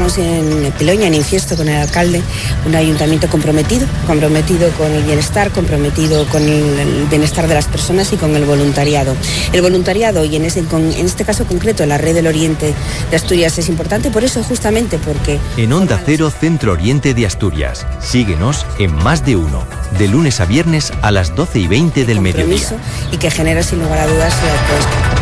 somos en Piloña, en Infiesto, con el alcalde, un ayuntamiento comprometido con el bienestar, comprometido con el bienestar de las personas y con el voluntariado. El voluntariado, y en este caso concreto, la Red del Oriente de Asturias es importante, por eso justamente porque... En Onda Cero, Centro Oriente de Asturias. Síguenos en Más de Uno, de lunes a viernes a las 12:20 del mediodía. Y que genera sin lugar a dudas...